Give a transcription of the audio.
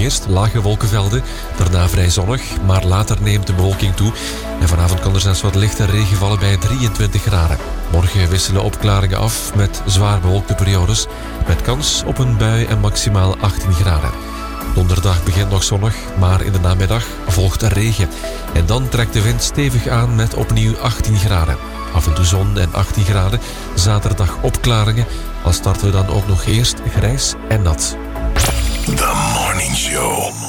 Eerst lage wolkenvelden, daarna vrij zonnig, maar later neemt de bewolking toe. En vanavond kan er zelfs wat lichte regen vallen bij 23 graden. Morgen wisselen opklaringen af met zwaar bewolkte periodes, met kans op een bui en maximaal 18 graden. Donderdag begint nog zonnig, maar in de namiddag volgt er regen. En dan trekt de wind stevig aan met opnieuw 18 graden. Af en toe zon en 18 graden. Zaterdag opklaringen. Al starten we dan ook nog eerst grijs en nat. The Morning Show.